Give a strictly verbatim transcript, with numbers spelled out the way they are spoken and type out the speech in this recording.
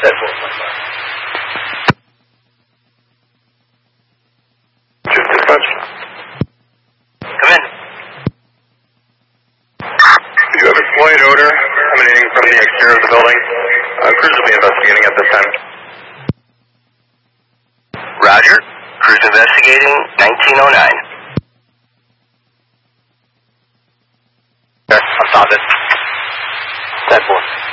ten four point five. Dispatch. Come in. You have a slight odor emanating from the exterior of the building. Uh, crews will be investigating at this time. Roger. Crews investigating nineteen oh nine. Yes, I found it. ten four.